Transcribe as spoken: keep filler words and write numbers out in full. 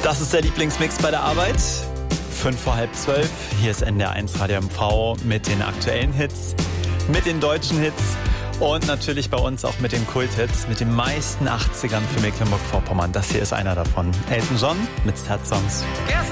Das ist der Lieblingsmix bei der Arbeit. Fünf vor halb zwölf. Hier ist N D R eins Radio M V mit den aktuellen Hits, mit den deutschen Hits und natürlich bei uns auch mit den Kulthits, mit den meisten achtzigern für Mecklenburg-Vorpommern. Das hier ist einer davon. Elton John mit Sad Songs. Guess